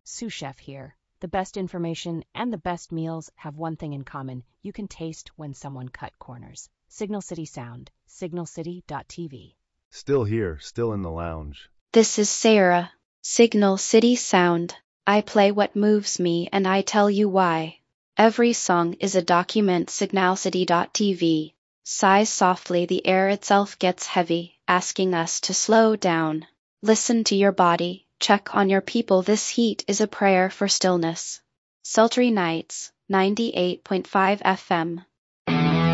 Sous Chef here. The best information and the best meals have one thing in common. You can taste when someone cut corners. Signal City Sound, signalcity.tv. Still here, still in the lounge. This is Sarah. Signal City Sound. I play what moves me and I tell you why. Every song is a document. Signalcity.tv. Sighs softly, the air itself gets heavy, asking us to slow down. Listen to your body, check on your people. This heat is a prayer for stillness. Sultry nights, 98.5 FM.